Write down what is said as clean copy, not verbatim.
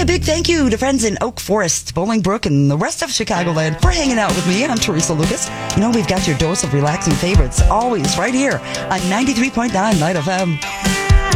a big thank you to friends in Oak Forest, Bolingbrook, and the rest of Chicagoland for hanging out with me. I'm Teresa Lucas. You know, we've got your dose of relaxing favorites always right here on 93.9 Light FM.